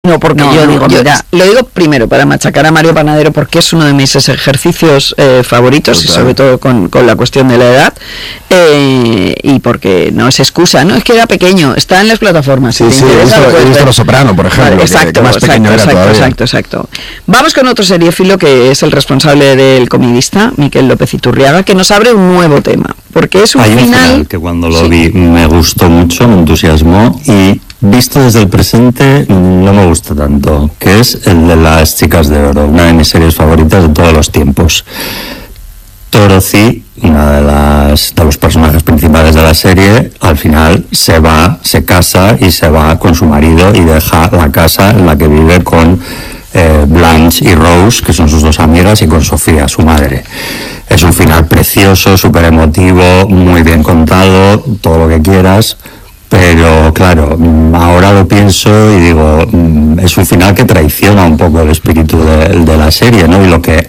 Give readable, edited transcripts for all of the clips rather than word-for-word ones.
No, porque yo digo, mira, lo digo primero para machacar a Mario Panadero, porque es uno de mis ejercicios favoritos, total. Y sobre todo con la cuestión de la edad, y porque no es excusa, no, es que era pequeño, está en las plataformas. Sí, sí, he visto Los Soprano, por ejemplo, vale, exacto, que más pequeño era todavía. Exacto. Vamos con otro seriéfilo que es el responsable del Comidista, Miquel López Iturriaga, que nos abre un nuevo tema, porque es un final que cuando lo vi me gustó mucho, me entusiasmó, y visto desde el presente no me gusta tanto, que es el de Las Chicas de Oro, una de mis series favoritas de todos los tiempos. Dorothy, una de los personajes principales de la serie, al final se casa y se va con su marido y deja la casa en la que vive con Blanche y Rose, que son sus dos amigas, y con Sofía, su madre. Es un final precioso, súper emotivo, muy bien contado, todo lo que quieras. Pero claro, ahora lo pienso y digo, es un final que traiciona un poco el espíritu de la serie, ¿no? Y lo que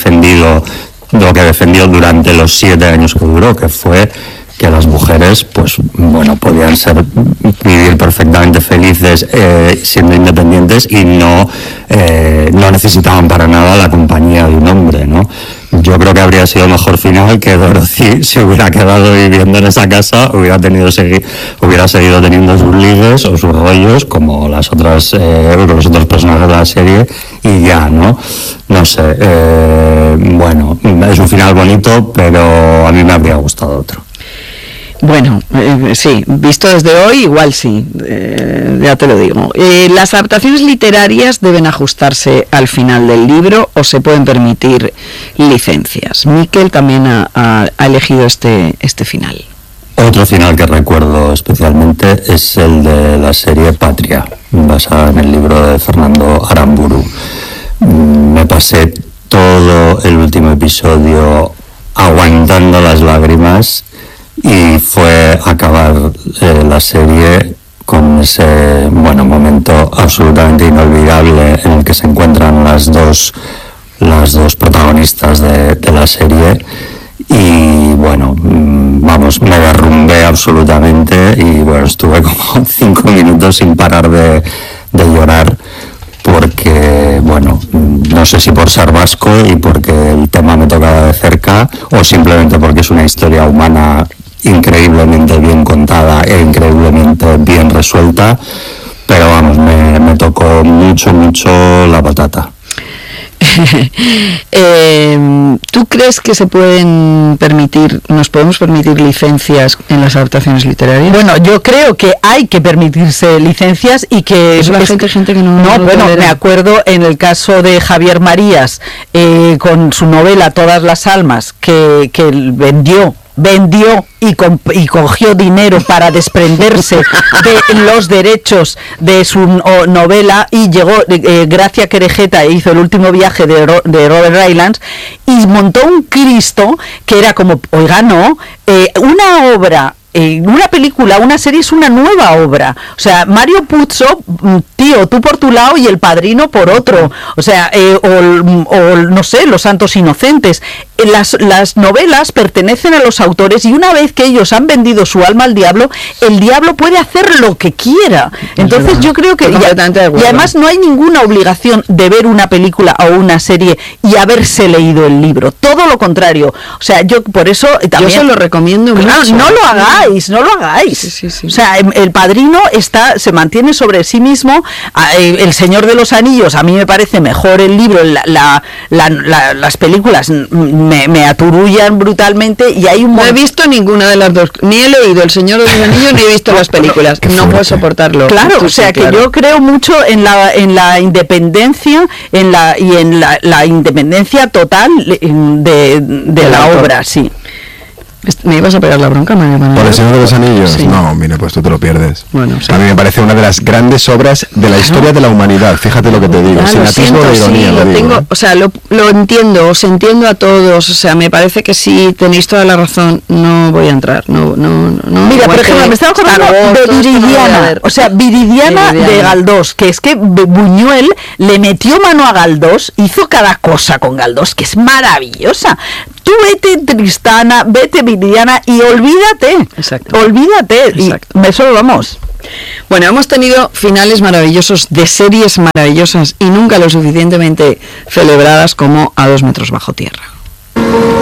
defendió durante los 7 años que duró, que fue que las mujeres, pues bueno, podían vivir perfectamente felices siendo independientes y no necesitaban para nada la compañía de un hombre, ¿no? Yo creo que habría sido mejor final que Dorothy se hubiera quedado viviendo en esa casa, hubiera seguido teniendo sus ligues o sus rollos como los otros personajes de la serie y ya, ¿no? No sé, bueno, es un final bonito, pero a mí me habría gustado otro. Bueno, sí, visto desde hoy, igual sí, ya te lo digo. ¿Las adaptaciones literarias deben ajustarse al final del libro o se pueden permitir licencias? Miquel también ha elegido este final. Otro final que recuerdo especialmente es el de la serie Patria, basada en el libro de Fernando Aramburu. Me pasé todo el último episodio aguantando las lágrimas. Y fue acabar la serie con ese momento absolutamente inolvidable en el que se encuentran las dos protagonistas de la serie. Y bueno, me derrumbé absolutamente y bueno, estuve como 5 minutos sin parar de llorar, porque bueno, no sé si por ser vasco y porque el tema me tocaba de cerca o simplemente porque es una historia humana increíblemente bien contada e increíblemente bien resuelta, pero vamos, me tocó mucho la patata. ¿Tú crees que nos podemos permitir licencias en las adaptaciones literarias? Bueno, yo creo que hay que permitirse licencias y que gente que no bueno, me acuerdo en el caso de Javier Marías con su novela Todas las almas, que vendió y cogió dinero para desprenderse de los derechos de su novela, y llegó Gracia Querejeta e hizo El último viaje de Robert Rylance y montó un Cristo que era como, oiga, no, una obra, una película, una serie es una nueva obra. O sea, Mario Puzo, tío, tú por tu lado y El Padrino por otro. O sea, o no sé, Los Santos Inocentes. Las novelas pertenecen a los autores y una vez que ellos han vendido su alma al diablo, el diablo puede hacer lo que quiera. Entonces yo creo que... Y además no hay ninguna obligación de ver una película o una serie y haberse leído el libro. Todo lo contrario. O sea, yo por eso también... Yo se lo recomiendo mucho. No lo hagáis. Sí. O sea, El Padrino se mantiene sobre sí mismo. El Señor de los Anillos, a mí me parece mejor el libro. Las películas me aturullan brutalmente y hay un... No he visto ninguna de las dos, ni he leído El Señor de los Anillos ni he visto las películas. No puedo soportarlo. Claro, o sea, que yo creo mucho en la independencia, en la independencia total de la obra, sí. ¿Me ibas a pegar la bronca, María Manuel? ¿Por El Señor de los Anillos? Sí. No, mira, pues tú te lo pierdes. Bueno, sí. A mí me parece una de las grandes obras de la historia de la humanidad. Fíjate lo que te digo, sin atisbo de ironía. Sí, lo digo. O sea, lo entiendo, os entiendo a todos. O sea, me parece que sí, tenéis toda la razón. No voy a entrar, no. Mira, por ejemplo, me estaba acordando de Viridiana. O sea, Viridiana de Galdós, que es que Buñuel le metió mano a Galdós, hizo cada cosa con Galdós, que es maravillosa. Tú vete Tristana, vete Viridiana y olvídate. Exacto. Olvídate. Exacto. Y eso vamos. Bueno, hemos tenido finales maravillosos de series maravillosas y nunca lo suficientemente celebradas como A 2 metros bajo tierra.